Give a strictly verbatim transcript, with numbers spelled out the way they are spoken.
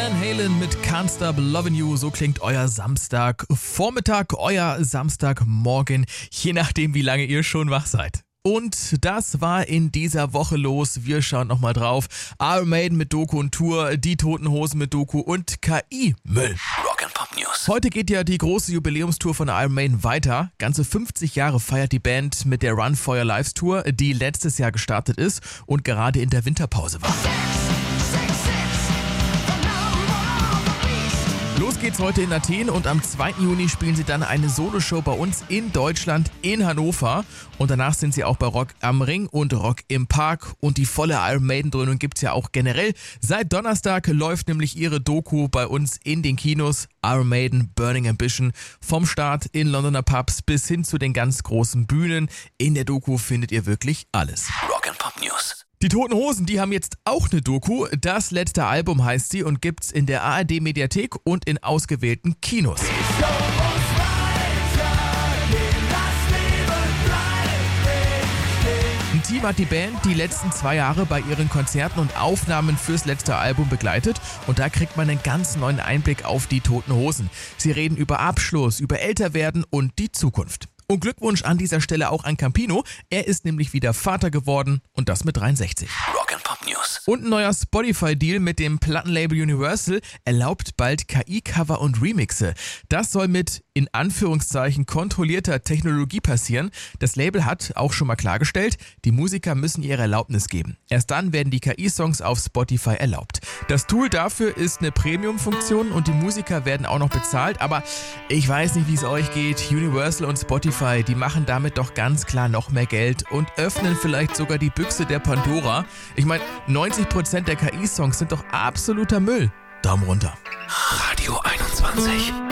Van Halen mit Can't Stop Lovin' You. So klingt euer Samstagvormittag, euer Samstagmorgen, je nachdem, wie lange ihr schon wach seid. Und das war in dieser Woche los. Wir schauen nochmal drauf. Iron Maiden mit Doku und Tour, die Toten Hosen mit Doku und K I-Müll. Rock'n'Pop News. Heute geht ja die große Jubiläumstour von Iron Maiden weiter. Ganze fünfzig Jahre feiert die Band mit der Run for Your Lives Tour, die letztes Jahr gestartet ist und gerade in der Winterpause war. Los geht's heute in Athen und am zweiten Juni spielen sie dann eine Soloshow bei uns in Deutschland, in Hannover. Und danach sind sie auch bei Rock am Ring und Rock im Park. Und die volle Iron Maiden-Dröhnung gibt's ja auch generell. Seit Donnerstag läuft nämlich ihre Doku bei uns in den Kinos. Iron Maiden, Burning Ambition. Vom Start in Londoner Pubs bis hin zu den ganz großen Bühnen. In der Doku findet ihr wirklich alles. Rock'n'Pop News. Die Toten Hosen, die haben jetzt auch eine Doku. Das letzte Album heißt sie und gibt's in der A R D-Mediathek und in ausgewählten Kinos. Ein Team hat die Band die letzten zwei Jahre bei ihren Konzerten und Aufnahmen fürs letzte Album begleitet und da kriegt man einen ganz neuen Einblick auf die Toten Hosen. Sie reden über Abschluss, über Älterwerden und die Zukunft. Und Glückwunsch an dieser Stelle auch an Campino. Er ist nämlich wieder Vater geworden und das mit dreiundsechzig. Rock'n'Pop News. Und ein neuer Spotify-Deal mit dem Plattenlabel Universal erlaubt bald K I-Cover und Remixe. Das soll mit, in Anführungszeichen, kontrollierter Technologie passieren. Das Label hat auch schon mal klargestellt, die Musiker müssen ihre Erlaubnis geben. Erst dann werden die K I-Songs auf Spotify erlaubt. Das Tool dafür ist eine Premium-Funktion und die Musiker werden auch noch bezahlt. Aber ich weiß nicht, wie es euch geht. Universal und Spotify, die machen damit doch ganz klar noch mehr Geld und öffnen vielleicht sogar die Büchse der Pandora. Ich meine, neunzig Prozent der K I-Songs sind doch absoluter Müll. Daumen runter. Radio einundzwanzig.